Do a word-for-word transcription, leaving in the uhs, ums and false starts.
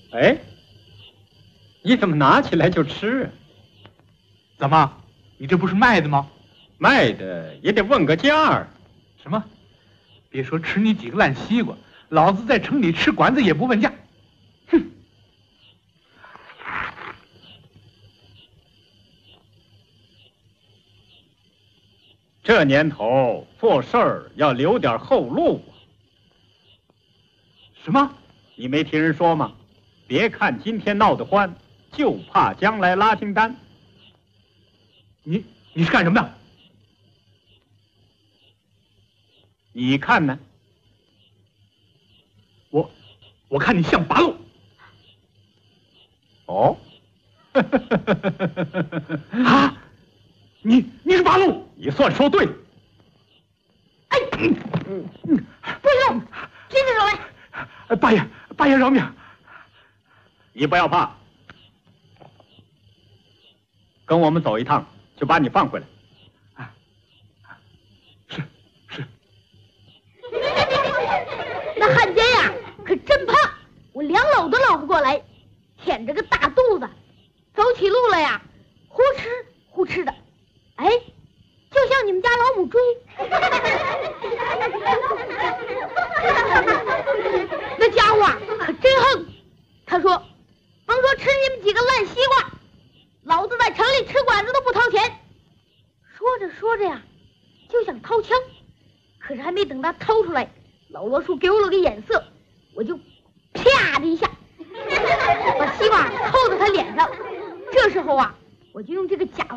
哎，你怎么拿起来就吃啊？ 怎么，你这不是卖的吗？ 卖的也得问个价儿。 什么？别说吃你几个烂西瓜，老子在城里吃馆子也不问价。哼！ 这年头做事儿要留点后路啊。 什么？ 你没听人说吗？别看今天闹得欢，就怕将来拉清单。 你你是干什么的？ 你看呢？ 我我看你像八路。 哦， 啊，你你是八路， 你算说对了。 哎，嗯嗯，不行，停止手来！ 八爷，八爷饶命！ 你不要怕，跟我们走一趟，就把你放回来。 啊，是是。 那汉奸呀，可真胖，我两搂都搂不过来，舔着个大肚子，走起路来呀，呼哧呼哧的，哎，就像你们家老母猪。那家伙啊，可真横。他说，甭说吃你们几个烂西瓜，老子在城里吃馆子都不掏钱。说着说着呀，就想掏枪，可是还没等他掏出来，老罗叔给我了个眼色，我就啪的一下把西瓜扣在他脸上。这时候啊，我就用这个假